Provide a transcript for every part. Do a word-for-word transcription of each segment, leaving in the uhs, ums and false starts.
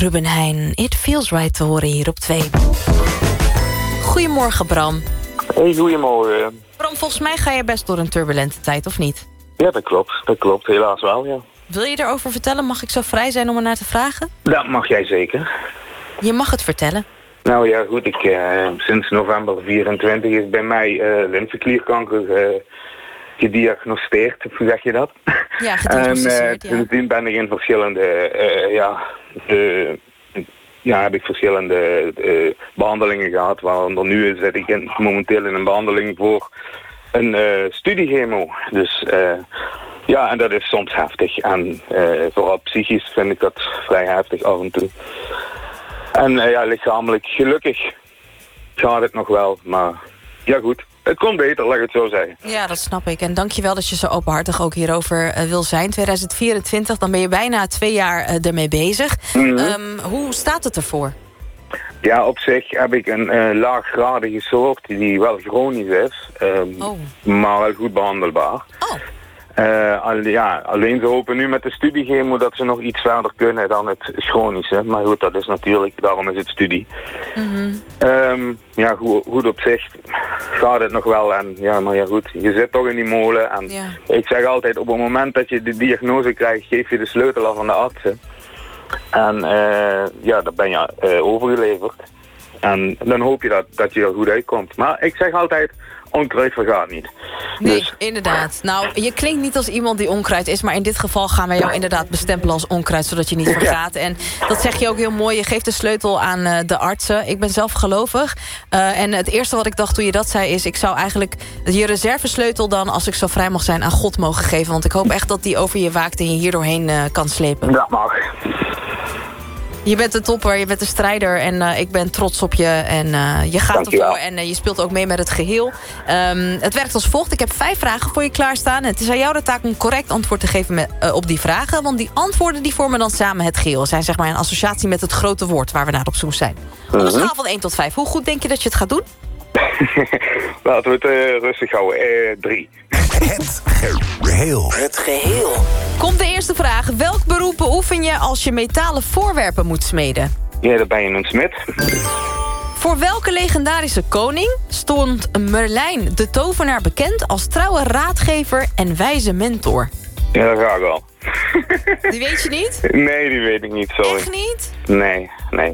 Ruben Heijn. It Feels Right te horen hier op twee. Goedemorgen, Bram. Hey, goedemorgen. Bram, volgens mij ga je best door een turbulente tijd, of niet? Ja, dat klopt. Dat klopt, helaas wel, ja. Wil je erover vertellen? Mag ik zo vrij zijn om er naar te vragen? Dat mag jij zeker. Je mag het vertellen. Nou ja, goed, ik, uh, sinds november vierentwintig is bij mij uh, lymfeklierkanker uh, gediagnosticeerd, hoe zeg je dat? Ja, gediagnosticeerd, En uh, sindsdien ben ik in verschillende, uh, ja, de, ja, heb ik verschillende uh, behandelingen gehad, waaronder nu zit ik in, momenteel in een behandeling voor een uh, studiechemo. Dus uh, ja, en dat is soms heftig. En uh, vooral psychisch vind ik dat vrij heftig af en toe. En uh, ja, lichamelijk gelukkig gaat het nog wel, maar ja goed. Het kon beter, laat ik het zo zeggen. Ja, dat snap ik. En dankjewel dat je zo openhartig ook hierover uh, wil zijn. tweeduizend vierentwintig, dan ben je bijna twee jaar uh, ermee bezig. Mm-hmm. Um, hoe staat het ervoor? Ja, op zich heb ik een uh, laaggradige soort die wel chronisch is, um, oh. maar wel goed behandelbaar. Oh. Uh, al, ja, alleen ze hopen nu met de studiechemo dat ze nog iets verder kunnen dan het chronische. Maar goed, dat is natuurlijk, daarom is het studie. Mm-hmm. Um, ja, goed, goed op zich gaat het nog wel. En, ja, maar ja goed, je zit toch in die molen. En yeah. Ik zeg altijd, op het moment dat je de diagnose krijgt, geef je de sleutel af aan de artsen. En uh, ja, dan ben je uh, overgeleverd. En dan hoop je dat, dat je er goed uitkomt. Maar ik zeg altijd, onkruid vergaat niet. Nee, dus. Inderdaad. Nou, je klinkt niet als iemand die onkruid is, maar in dit geval gaan wij jou inderdaad bestempelen als onkruid, zodat je niet vergaat. Ja. En dat zeg je ook heel mooi. Je geeft de sleutel aan uh, de artsen. Ik ben zelf gelovig. Uh, en het eerste wat ik dacht toen je dat zei is, ik zou eigenlijk je reservesleutel dan, als ik zo vrij mag zijn, aan God mogen geven. Want ik hoop echt dat die over je waakt en je hier doorheen uh, kan slepen. Dat mag. Je bent een topper, je bent een strijder en uh, ik ben trots op je. En uh, je gaat Dankjewel. ervoor en uh, je speelt ook mee met het geheel. Um, het werkt als volgt. Ik heb vijf vragen voor je klaarstaan. Het is aan jou de taak om correct antwoord te geven met, uh, op die vragen. Want die antwoorden die vormen dan samen het geheel. Zijn zeg maar een associatie met het grote woord waar we naar op zoek zijn. Op een schaal van één tot vijf. Hoe goed denk je dat je het gaat doen? Laten we het uh, rustig houden. Uh, drie. Het geheel. Het geheel. Komt de eerste vraag. Welk beroep beoefen je als je metalen voorwerpen moet smeden? Ja, dan ben je een smid. Voor welke legendarische koning stond Merlijn de tovenaar bekend als trouwe raadgever en wijze mentor? Ja, dat ga ik wel. Die weet je niet? Nee, die weet ik niet, sorry. Echt niet? Nee, nee.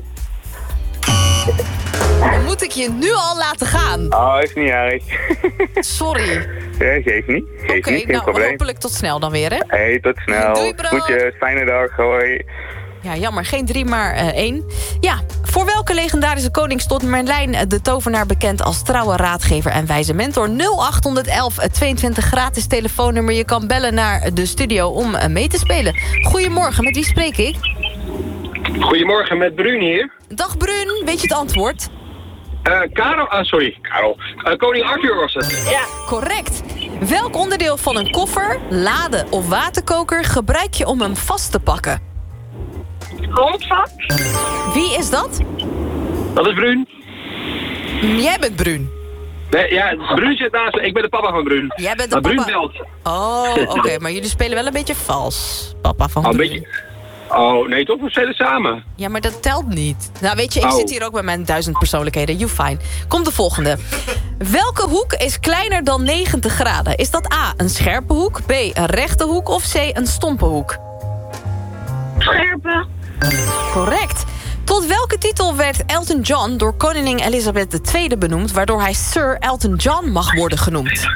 Dan moet ik je nu al laten gaan. Oh, is niet erg. Sorry. Ja, geef niet. Oké, okay, nou probleem. hopelijk tot snel dan weer, hè? Hey, tot snel. Doei, bro. Goedjes, fijne dag, hoi. Ja, jammer, geen drie, maar uh, één. Ja, voor welke legendarische koning stond Merlijn de tovenaar bekend als trouwe raadgever en wijze mentor? nul acht een een tweeëntwintig gratis telefoonnummer. Je kan bellen naar de studio om uh, mee te spelen. Goedemorgen, met wie spreek ik? Goedemorgen, met Brun hier. Dag Brun, weet je het antwoord? Uh, Karel, uh, sorry, Karel. Uh, Koning Arthur was het. Ja, correct. Welk onderdeel van een koffer, lade of waterkoker gebruik je om hem vast te pakken? Handvat. Wie is dat? Dat is Brun. Jij bent Brun. Nee, ja, Brun zit naast. Ik ben de papa van Brun. Jij bent de maar papa. Brun belt. Oh, oké, okay, maar jullie spelen wel een beetje vals. Papa van oh, Brun. Beetje... Oh, nee, toch? We spelen samen. Ja, maar dat telt niet. Nou, weet je, ik oh. zit hier ook met mijn duizend persoonlijkheden. You fine. Komt de volgende. Welke hoek is kleiner dan negentig graden? Is dat A, een scherpe hoek, B, een rechte hoek of C, een stompe hoek? Scherpe. Correct. Tot welke titel werd Elton John door koningin Elizabeth de Tweede benoemd, waardoor hij Sir Elton John mag worden genoemd?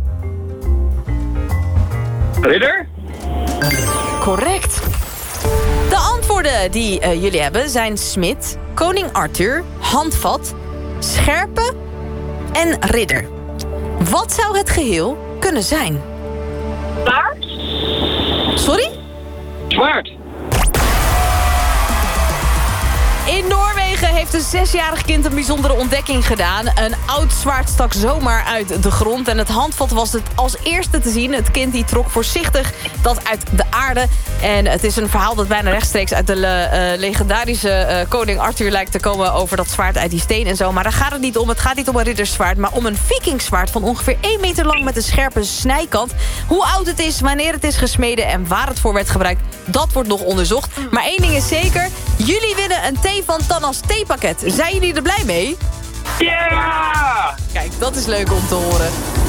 Ridder? Correct. De antwoorden die uh, jullie hebben zijn smid, koning Arthur, handvat, scherpe en ridder. Wat zou het geheel kunnen zijn? Zwaard. Sorry? Zwaard. In Noorwegen heeft een zesjarig kind een bijzondere ontdekking gedaan. Een oud zwaard stak zomaar uit de grond. En het handvat was het als eerste te zien. Het kind die trok voorzichtig dat uit de aarde. En het is een verhaal dat bijna rechtstreeks uit de uh, legendarische uh, koning Arthur lijkt te komen over dat zwaard uit die steen en zo. Maar daar gaat het niet om. Het gaat niet om een ridderzwaard, maar om een vikingzwaard van ongeveer één meter lang met een scherpe snijkant. Hoe oud het is, wanneer het is gesmeden en waar het voor werd gebruikt, dat wordt nog onderzocht. Maar één ding is zeker, Jullie winnen een thee van Tannas theepakket. Zijn jullie er blij mee? Yeah! Kijk, dat is leuk om te horen.